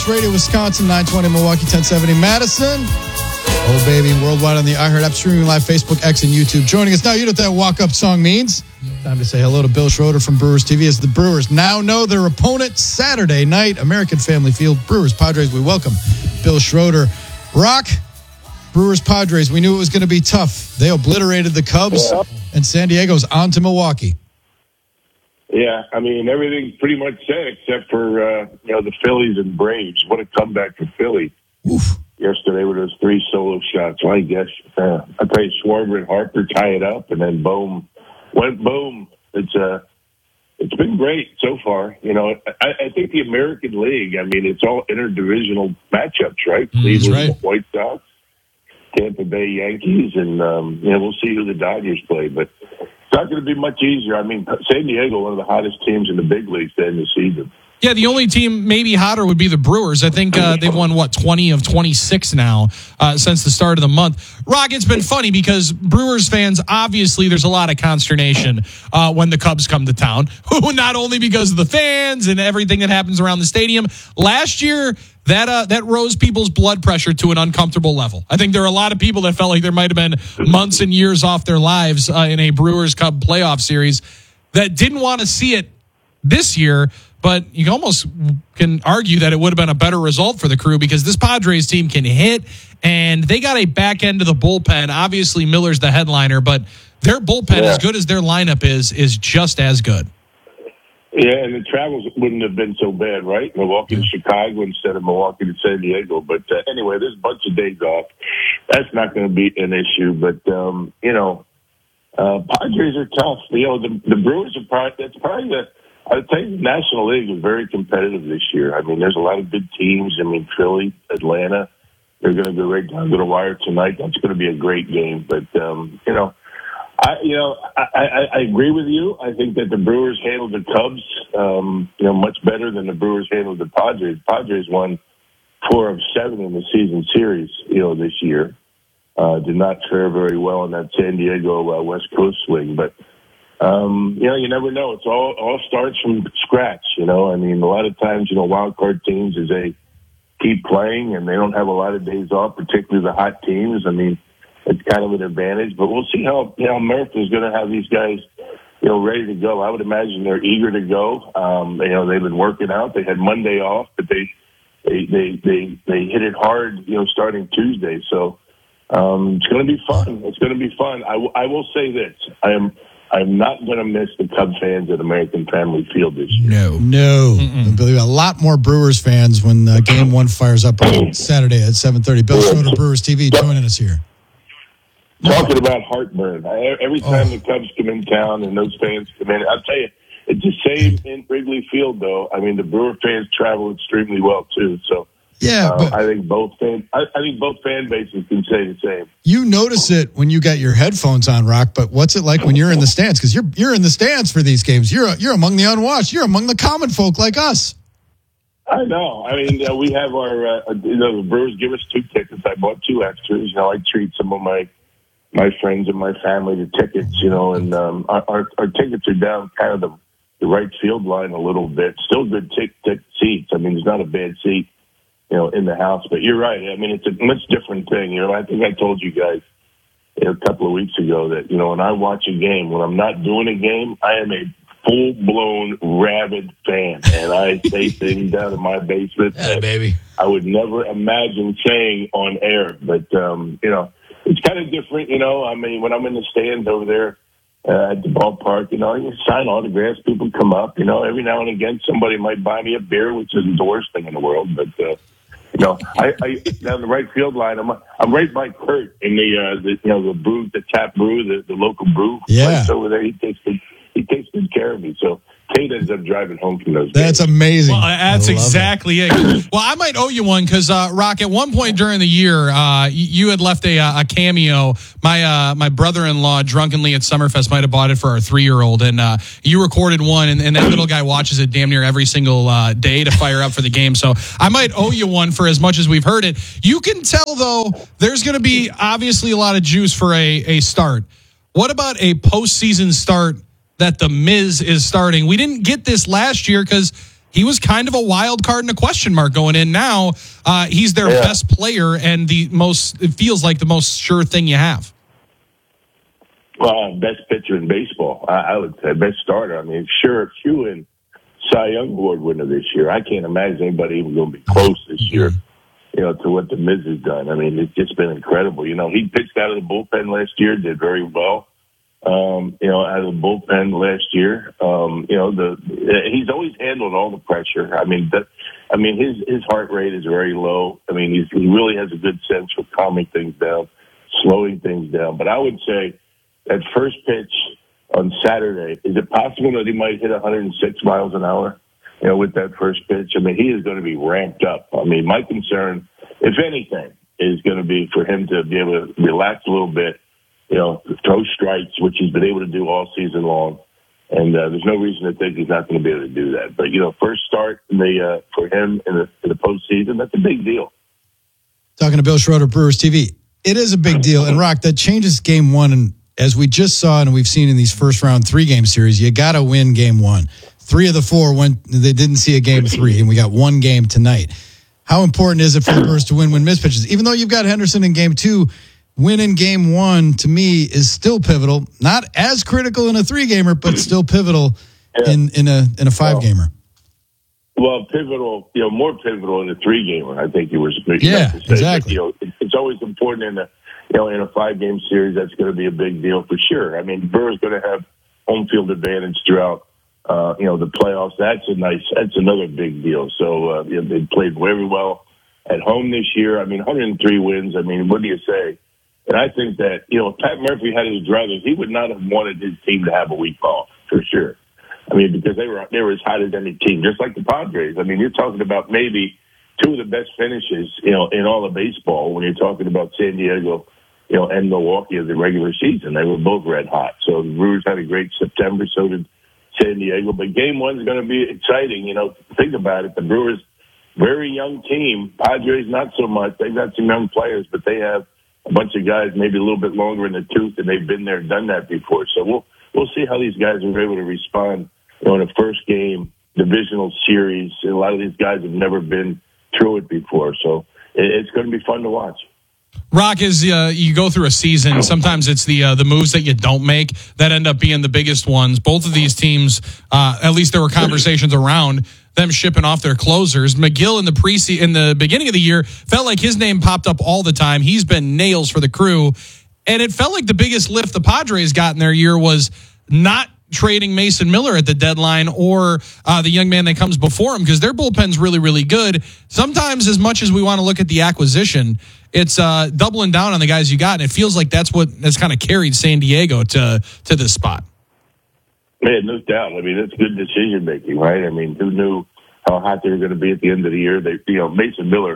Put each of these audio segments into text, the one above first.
Radio Wisconsin, 920 Milwaukee, 1070 Madison. Oh, baby, worldwide on the iHeart app, streaming live, Facebook, X, and YouTube. Joining us now, you know what that walk-up song means. Time to say hello to Bill Schroeder from Brewers TV as the Brewers now know their opponent Saturday night, American Family Field. Brewers, Padres, we welcome Bill Schroeder. Rock, Brewers, Padres, we knew it was going to be tough. They obliterated the Cubs, and San Diego's on to Milwaukee. Yeah, I mean, everything's pretty much said except for, the Phillies and Braves. What a comeback for Philly. Oof. Yesterday with those 3 solo shots. Well, I guess, I played Schwarber and Harper tie it up, and then boom. It's been great so far. You know, I think the American League, I mean, it's all interdivisional matchups, right? Cleveland, right. White Sox, Tampa Bay Yankees, and, we'll see who the Dodgers play, but it's not going to be much easier. I mean, San Diego, one of the hottest teams in the big leagues to end the season. Yeah, the only team maybe hotter would be the Brewers. I think they've won, 20 of 26 now since the start of the month. Rock, it's been funny because Brewers fans, obviously there's a lot of consternation when the Cubs come to town, not only because of the fans and everything that happens around the stadium. Last year, that rose people's blood pressure to an uncomfortable level. I think there are a lot of people that felt like there might have been months and years off their lives in a Brewers-Cub playoff series that didn't want to see it this year. But you almost can argue that it would have been a better result for the Crew because this Padres team can hit, and they got a back end of the bullpen. Obviously, Miller's the headliner, but their bullpen, as good as their lineup is just as good. Yeah, and the travels wouldn't have been so bad, right? Milwaukee to Chicago instead of Milwaukee to San Diego. But anyway, there's a bunch of days off. That's not going to be an issue. But, Padres are tough. The Brewers are probably I'd say the National League is very competitive this year. I mean, there's a lot of good teams. I mean, Philly, Atlanta, they're going to go right down to the wire tonight. That's going to be a great game. But, I agree with you. I think that the Brewers handled the Cubs, much better than the Brewers handled the Padres. Padres won 4 of 7 in the season series, this year. Did not fare very well in that San Diego West Coast swing, but you never know. It's all starts from scratch, I mean, a lot of times, wild card teams, as they keep playing and they don't have a lot of days off, particularly the hot teams. I mean, it's kind of an advantage, but we'll see how, Murphy's going to have these guys, ready to go. I would imagine they're eager to go. They've been working out. They had Monday off, but they hit it hard, starting Tuesday. So, it's going to be fun. It's going to be fun. I will say this. I'm not going to miss the Cub fans at American Family Field this year. No. I believe a lot more Brewers fans when Game 1 fires up on Saturday at 7:30. Bill Schroeder, Brewers TV, joining us here. Talking about heartburn. Every time the Cubs come in town and those fans come in, I'll tell you, it's the same in Wrigley Field, though. I mean, the Brewer fans travel extremely well, too. So, but I think both fan bases can say the same. You notice it when you got your headphones on, Rock. But what's it like when you're in the stands? Because you're in the stands for these games. You're among the unwashed. You're among the common folk like us. I know. I mean, we have our the Brewers give us 2 tickets. I bought 2 extras. I treat some of my friends and my family to tickets. And our tickets are down kind of the right field line a little bit. Still good seats. I mean, there's not a bad seat, in the house. But you're right. I mean, it's a much different thing. I think I told you guys a couple of weeks ago that, when I watch a game, when I'm not doing a game, I am a full-blown rabid fan. And I say things down in my basement that baby. I would never imagine saying on air. But, it's kind of different, I mean, when I'm in the stands over there at the ballpark, you sign autographs, people come up, every now and again somebody might buy me a beer, which isn't the worst thing in the world, but I down the right field line, I'm right by Kurt in the tap brew, the local brew place over there. He takes good care of me. So Kate ends up driving home from those That's days. amazing. Well, that's exactly it. Well, I might owe you one because, Rock, at one point during the year, you had left a cameo. My brother-in-law drunkenly at Summerfest might have bought it for our 3-year-old, and you recorded one, and that little guy watches it damn near every single day to fire up for the game. So I might owe you one for as much as we've heard it. You can tell, though, there's going to be obviously a lot of juice for a start. What about a postseason start that the Miz is starting? We didn't get this last year because he was kind of a wild card and a question mark going in. Now he's their best player and it feels like the most sure thing you have. Well, best pitcher in baseball, I would say. Best starter. I mean, sure, Hewin, Cy Young Award winner this year. I can't imagine anybody even going to be close this year, to what the Miz has done. I mean, it's just been incredible. He pitched out of the bullpen last year, did very well. Out of the bullpen last year, he's always handled all the pressure. I mean, his heart rate is very low. I mean, he really has a good sense for calming things down, slowing things down. But I would say that first pitch on Saturday, is it possible that he might hit 106 miles an hour? With that first pitch, I mean, he is going to be ramped up. I mean, my concern, if anything, is going to be for him to be able to relax a little bit, throw strikes, which he's been able to do all season long. And there's no reason to think he's not going to be able to do that. But, first start for him in the postseason, that's a big deal. Talking to Bill Schroeder, Brewers TV. It is a big deal. And, Rock, that changes game one. And as we just saw and we've seen in these first-round 3-game series, you got to win game one. 3 of the 4 they didn't see a game 3, and we got one game tonight. How important is it for the Brewers to win when Miz pitches? Even though you've got Henderson in game 2, winning game 1 to me is still pivotal. Not as critical in a 3-gamer, but still pivotal in a 5-gamer. Well, pivotal, more pivotal in a 3-gamer. I think you were supposed to say. Exactly. But, it's always important in a 5-game series. That's going to be a big deal for sure. I mean, Brewers going to have home field advantage throughout. The playoffs, that's another big deal. So, they played very well at home this year. I mean, 103 wins. I mean, what do you say? And I think that, if Pat Murphy had his druthers, he would not have wanted his team to have a week off, for sure. I mean, because they were as hot as any team, just like the Padres. I mean, you're talking about maybe 2 of the best finishes, in all of baseball when you're talking about San Diego, and Milwaukee of the regular season. They were both red hot. So the Brewers had a great September, so did San Diego, but game 1 is going to be exciting. Think about it. The Brewers, very young team. Padres, not so much. They've got some young players, but they have a bunch of guys maybe a little bit longer in the tooth, and they've been there, done that before. So we'll see how these guys are able to respond. In a first game divisional series, a lot of these guys have never been through it before, so it's going to be fun to watch. Rock, as you go through a season, sometimes it's the moves that you don't make that end up being the biggest ones. Both of these teams, at least there were conversations around them shipping off their closers. McGill in the beginning of the year felt like his name popped up all the time. He's been nails for the Crew, and it felt like the biggest lift the Padres got in their year was not trading Mason Miller at the deadline or the young man that comes before him, because their bullpen's really, really good. Sometimes, as much as we want to look at the acquisition, it's doubling down on the guys you got, and it feels like that's what has kind of carried San Diego to this spot. Man, no doubt. I mean, it's good decision making, right? I mean, who knew how hot they were going to be at the end of the year? Mason Miller,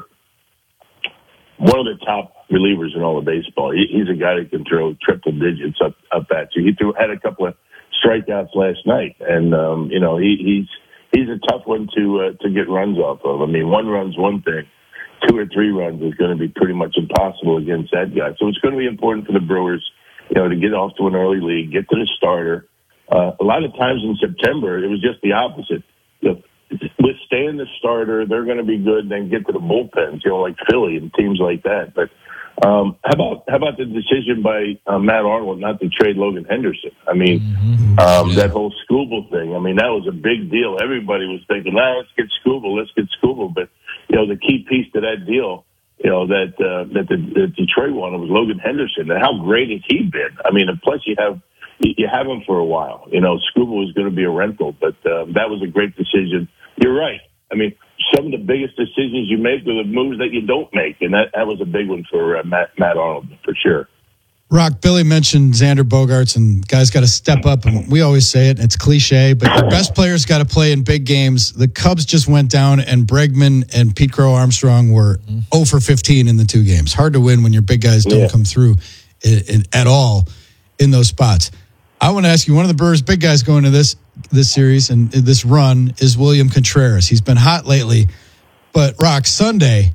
one of the top relievers in all of baseball. He's a guy that can throw triple digits up at you. He had a couple of strikeouts last night, and he's a tough one to get runs off of. I mean, 1 run's one thing. 2 or 3 runs is going to be pretty much impossible against that guy. So it's going to be important for the Brewers, to get off to an early lead, get to the starter. A lot of times in September, it was just the opposite. Withstand the starter, they're going to be good, then get to the bullpens, like Philly and teams like that. But how about the decision by Matt Arnold not to trade Logan Henderson? I mean, that whole Skubal thing. I mean, that was a big deal. Everybody was thinking, let's get Skubal. But the key piece to that deal, that Detroit wanted was Logan Henderson. And how great has he been? I mean, and plus you have him for a while. Skubal was going to be a rental, but that was a great decision. You're right. I mean, some of the biggest decisions you make are the moves that you don't make, and that was a big one for Matt Arnold, for sure. Rock, Billy mentioned Xander Bogaerts, and guys got to step up, and we always say it, and it's cliche, but the best players got to play in big games. The Cubs just went down, and Bregman and Pete Crow Armstrong were 0 for 15 in the 2 games. Hard to win when your big guys don't come through at all in those spots. I want to ask you, one of the Brewers' big guys going to this series and this run is William Contreras. He's been hot lately, but Rock, Sunday,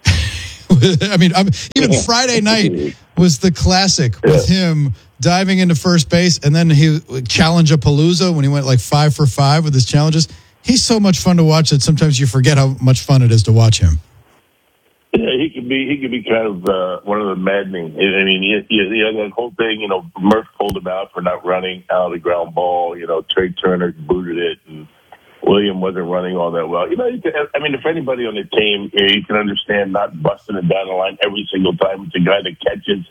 even Friday night was the classic with him diving into first base, and then he challenged a Palooza when he went like 5 for 5 with his challenges. he's so much fun to watch that sometimes you forget how much fun it is to watch him. Yeah, he could be kind of one of the maddening. I mean, that whole thing. Murph pulled him out for not running out of the ground ball. Trey Turner booted it, and William wasn't running all that well. If anybody on the team, you can understand not busting it down the line every single time. It's a guy that catches,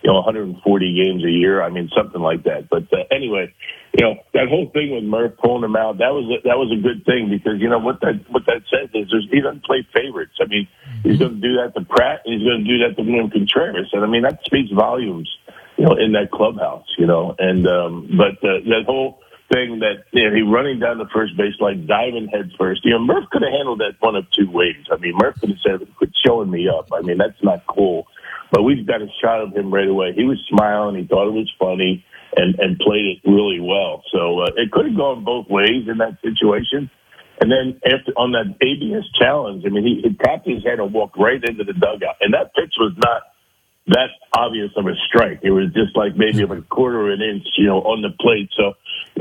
140 games a year. I mean, something like that. But anyway, that whole thing with Murph pulling him out, that was a good thing because what that says is he doesn't play favorites. I mean, he's going to do that to Pratt, and he's going to do that to William Contreras, and I mean that speaks volumes, in that clubhouse, And but that whole thing that he running down the first base line, diving head first. Murph could have handled that one of two ways. I mean, Murph could have said, "Quit showing me up." I mean, that's not cool. But we've got a shot of him right away. He was smiling. He thought it was funny and played it really well. So it could have gone both ways in that situation. And then after on that ABS challenge, I mean, he tapped his head and walked right into the dugout. And that pitch was not that obvious of a strike. It was just like maybe of a quarter of an inch, on the plate. So,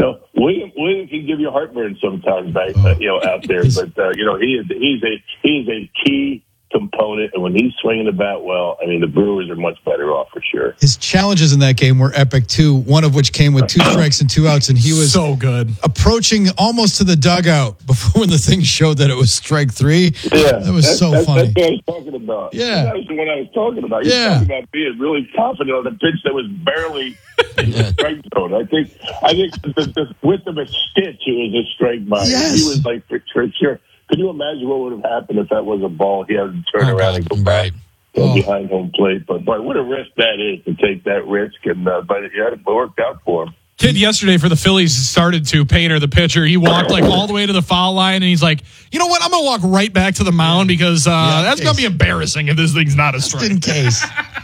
William can give you heartburn sometimes, right? Out there. But he's a key component, and when he's swinging the bat well, I mean, the Brewers are much better off for sure. His challenges in that game were epic too. One of which came with 2 strikes and 2 outs, and he was so good, approaching almost to the dugout before when the thing showed that it was strike 3. Yeah, that was so funny. That's what I was talking about. Yeah, that was the one I was talking about. He was talking about being really confident on the pitch that was barely in the strike zone. I think the width of a stitch, it was a strike by. Yes. He was like for sure. Could you imagine what would have happened if that was a ball? He had to turn around and go back behind home plate. But boy, what a risk that is to take that risk. And but it worked out for him. Kid yesterday for the Phillies started to Painter, the pitcher. He walked all the way to the foul line, and he's like, "You know what? I'm going to walk right back to the mound because that's going to be embarrassing if this thing's not a strike." Just in case.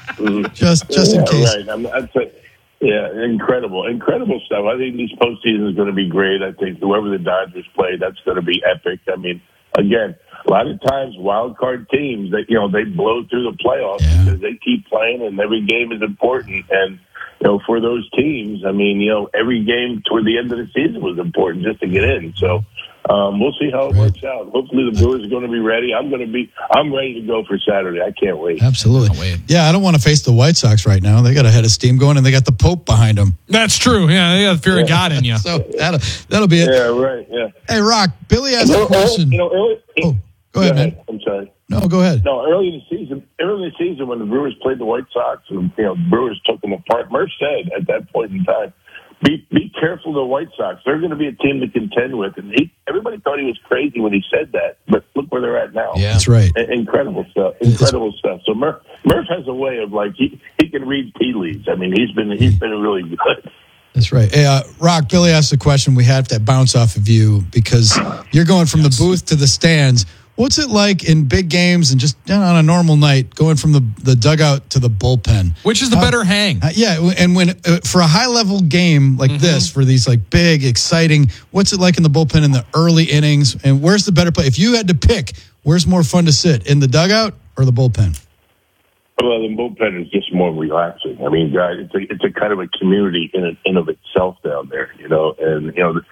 just in case. Right. Yeah, incredible stuff. I think this postseason is going to be great. I think whoever the Dodgers play, that's going to be epic. I mean, again, a lot of times wild card teams, they blow through the playoffs because they keep playing and every game is important. And for those teams, I mean, every game toward the end of the season was important just to get in. So we'll see how it works out. Hopefully the Brewers are going to be ready. I'm ready to go for Saturday. I can't wait. Absolutely. Yeah, I don't want to face the White Sox right now. They got a head of steam going, and they got the Pope behind them. That's true. Yeah, they got the fear of God in you. So that'll be it. Yeah, right. Yeah. Hey, Rock, Billy asked a question. Go ahead, man. I'm sorry. No, go ahead. No, early in the season when the Brewers played the White Sox and the Brewers took them apart, Murph said at that point in time, be careful of the White Sox. They're going to be a team to contend with. And everybody thought he was crazy when he said that, but look where they're at now. Yeah, that's right. Incredible stuff. So Murph has a way of he can read tea leaves. I mean, he's been really good. That's right. Hey, Rock, Billy asked a question we have to bounce off of you because you're going from the booth to the stands. What's it like in big games and just on a normal night going from the dugout to the bullpen? Which is the better hang? And when for a high-level game like this, for these big, exciting, what's it like in the bullpen in the early innings? And where's the better play? If you had to pick, where's more fun to sit, in the dugout or the bullpen? Well, the bullpen is just more relaxing. I mean, guys, it's a kind of a community in of itself down there, and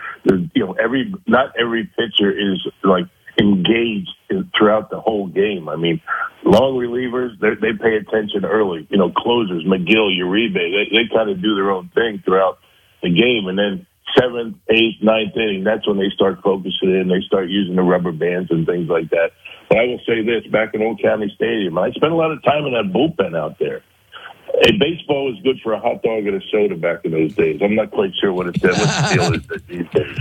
not every pitcher is engaged throughout the whole game. I mean, long relievers, they pay attention early. Closers, McGill, Uribe, they kind of do their own thing throughout the game. And then 7th, 8th, 9th inning, that's when they start focusing in. They start using the rubber bands and things like that. But I will say this, back in Old County Stadium, I spent a lot of time in that bullpen out there. Baseball was good for a hot dog and a soda back in those days. I'm not quite sure what the deal is these days.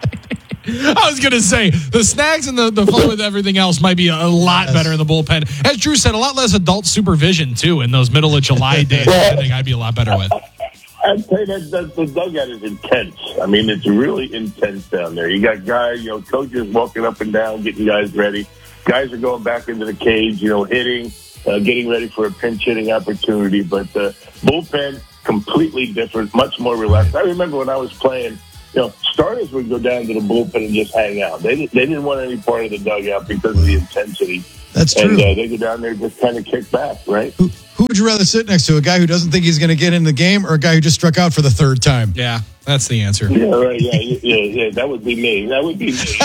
I was going to say, the snacks and the fun with everything else might be a lot better in the bullpen. As Drew said, a lot less adult supervision, too, in those middle of July days. I think I'd be a lot better with. I'd say that the dugout is intense. I mean, it's really intense down there. You got guys, coaches walking up and down, getting guys ready. Guys are going back into the cage, hitting, getting ready for a pinch hitting opportunity. But the bullpen, completely different, much more relaxed. I remember when I was playing, starters would go down to the bullpen and just hang out. They didn't want any part of the dugout because of the intensity. That's true. And they go down there and just kind of kick back, right? Who would you rather sit next to, a guy who doesn't think he's going to get in the game or a guy who just struck out for the 3rd time? Yeah, that's the answer. Yeah, right. Yeah. That would be me.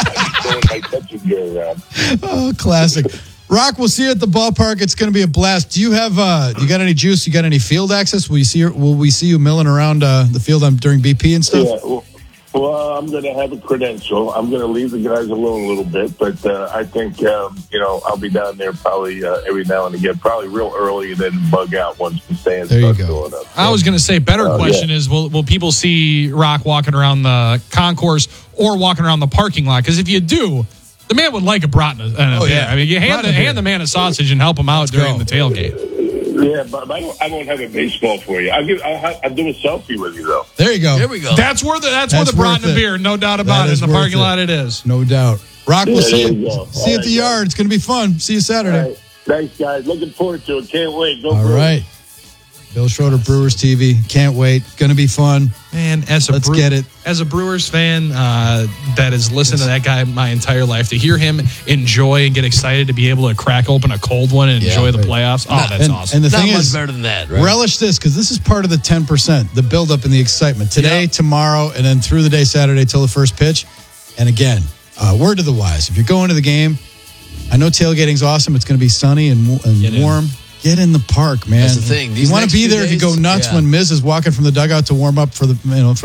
throwing my touching gear around. Oh, classic. Rock, we'll see you at the ballpark. It's going to be a blast. Do you have you got any juice? You got any field access? Will we see you milling around the field during BP and stuff? Yeah, well, I'm going to have a credential. I'm going to leave the guys alone a little bit, but I think I'll be down there probably every now and again, probably real early, and then bug out once the stands start filling up. I was going to say, better question is, will people see Rock walking around the concourse or walking around the parking lot? Because if you do, the man would like a brat. I mean, you hand the man a sausage and help him out during the tailgate. Yeah, but I won't have a baseball for you. I'll do a selfie with you, though. There you go. There we go. That's where the brat and the beer, no doubt about it. In the parking lot, it is. No doubt. Rock, we'll see you at the guys. yard. It's going to be fun. See you Saturday. All right. Thanks, guys. Looking forward to it. Can't wait. Go All Brewers. right. Bill Schroeder, Brewers TV. Can't wait. Going to be fun. Man, let's get it. As a Brewers fan that has listened to that guy my entire life, to hear him enjoy and get excited to be able to crack open a cold one and enjoy the playoffs, that's awesome. And the Not thing much is, better than that, right? Relish this, because this is part of the 10%, the buildup and the excitement. Today, tomorrow, and then through the day, Saturday, till the first pitch. And again, word to the wise. If you're going to the game, I know tailgating's awesome. It's going to be sunny and warm. Get in the park, man. That's the thing. You want to be there to go nuts when Miz is walking from the dugout to warm up for the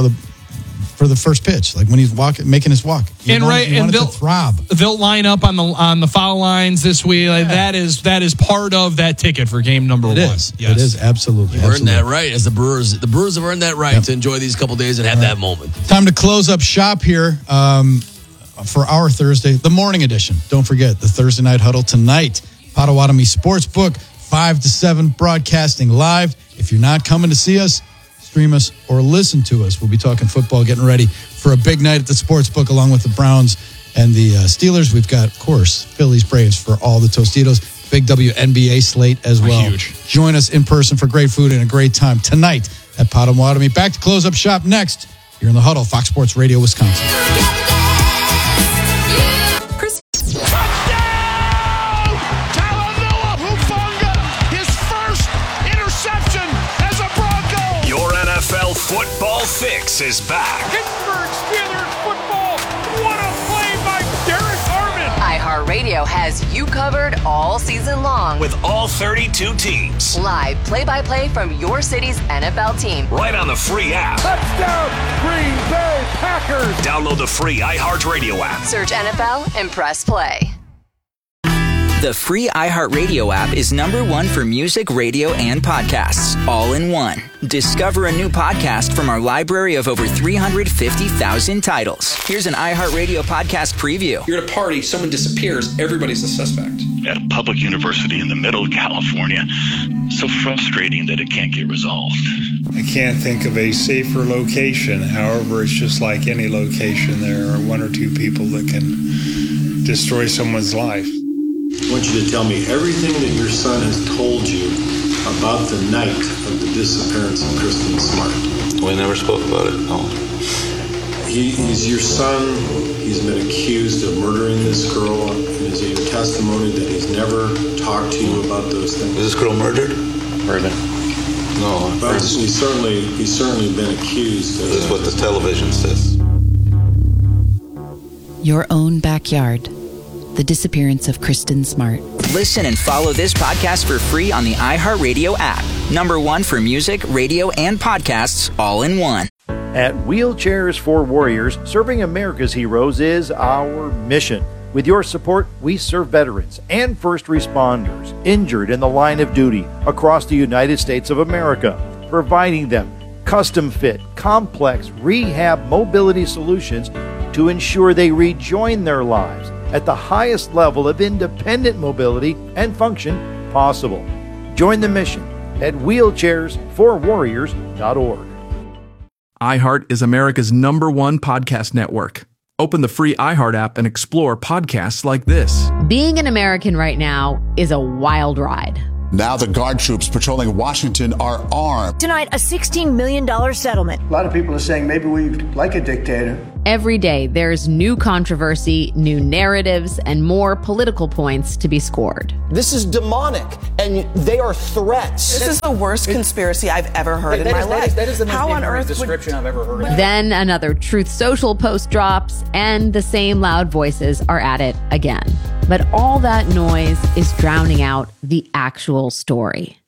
first pitch, like when he's making his walk. You want it to throb. They'll line up on the foul lines this week. Like that is part of that ticket for game number one. Yes. It is absolutely. You've earned that right as the Brewers. The Brewers have earned that right to enjoy these couple days and have that moment. Time to close up shop here for our Thursday, the morning edition. Don't forget the Thursday night huddle tonight. Potawatomi Sportsbook, 5 to 7, broadcasting live. If you're not coming to see us, stream us or listen to us. We'll be talking football, getting ready for a big night at the Sportsbook along with the Browns and the Steelers. We've got, of course, Phillies Braves for all the Tostitos. Big WNBA slate as well. Huge. Join us in person for great food and a great time tonight at Potawatomi. Back to close up shop next. You're in the huddle, Fox Sports Radio, Wisconsin. Football Fix is back. Pittsburgh Steelers football. What a play by Derek Harmon. iHeartRadio has you covered all season long. With all 32 teams. Live play-by-play from your city's NFL team. Right on the free app. Touchdown, Green Bay Packers. Download the free iHeartRadio app. Search NFL and press play. The free iHeartRadio app is #1 for music, radio, and podcasts, all in one. Discover a new podcast from our library of over 350,000 titles. Here's an iHeartRadio podcast preview. You're at a party, someone disappears, everybody's a suspect. At a public university in the middle of California, so frustrating that it can't get resolved. I can't think of a safer location. However, it's just like any location. There are one or two people that can destroy someone's life. I want you to tell me everything that your son has told you about the night of the disappearance of Kristen Smart. We never spoke about it, no. He's your son. He's been accused of murdering this girl. And is it your testimony that he's never talked to you about those things? Is this girl murdered? Murdered. No. But he's certainly been accused. This is what the television says. Your own backyard. The disappearance of Kristen Smart. Listen and follow this podcast for free on the iHeartRadio app. #1 for music, radio, and podcasts, all in one. At Wheelchairs for Warriors, serving America's heroes is our mission. With your support, we serve veterans and first responders injured in the line of duty across the United States of America, providing them custom-fit, complex rehab mobility solutions to ensure they rejoin their lives at the highest level of independent mobility and function possible. Join the mission at wheelchairsforwarriors.org. iHeart is America's #1 podcast network. Open the free iHeart app and explore podcasts like this. Being an American right now is a wild ride. Now the guard troops patrolling Washington are armed. Tonight, a $16 million settlement. A lot of people are saying maybe we like a dictator. Every day, there's new controversy, new narratives, and more political points to be scored. This is demonic, and they are threats. This is the worst conspiracy I've ever heard in my life. That is the most How on earth description I've ever heard. Then another Truth Social post drops, and the same loud voices are at it again. But all that noise is drowning out the actual story.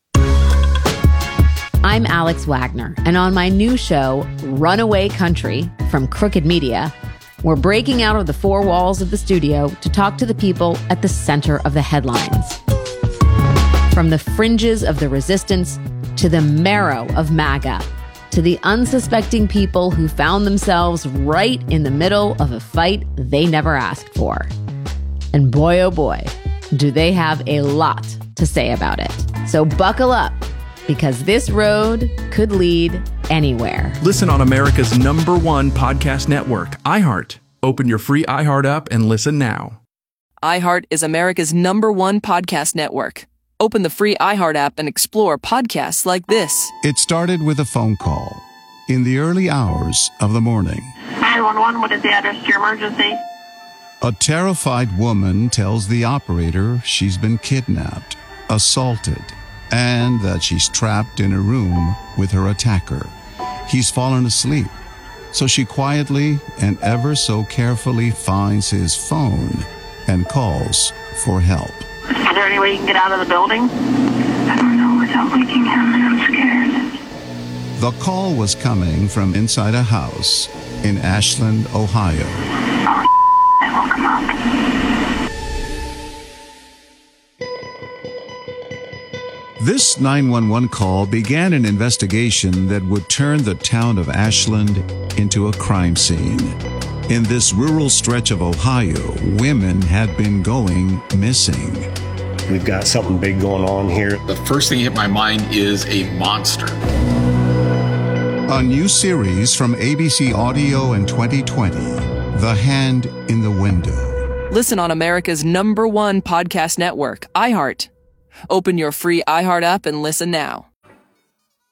I'm Alex Wagner, and on my new show, Runaway Country, from Crooked Media, we're breaking out of the four walls of the studio to talk to the people at the center of the headlines. From the fringes of the resistance to the marrow of MAGA, to the unsuspecting people who found themselves right in the middle of a fight they never asked for. And boy, oh boy, do they have a lot to say about it. So buckle up, because this road could lead anywhere. Listen on America's #1 podcast network, iHeart. Open your free iHeart app and listen now. iHeart is America's #1 podcast network. Open the free iHeart app and explore podcasts like this. It started with a phone call in the early hours of the morning. 911, what is the address to your emergency? A terrified woman tells the operator she's been kidnapped, assaulted, and that she's trapped in a room with her attacker. He's fallen asleep, so she quietly and ever so carefully finds his phone and calls for help. Is there any way you can get out of the building? I don't know without waking him, and I'm scared. The call was coming from inside a house in Ashland, Ohio. I will come up. This 911 call began an investigation that would turn the town of Ashland into a crime scene. In this rural stretch of Ohio, women had been going missing. We've got something big going on here. The first thing that hit my mind is a monster. A new series from ABC Audio in 2020, The Hand in the Window. Listen on America's #1 podcast network, iHeart. Open your free iHeart app and listen now.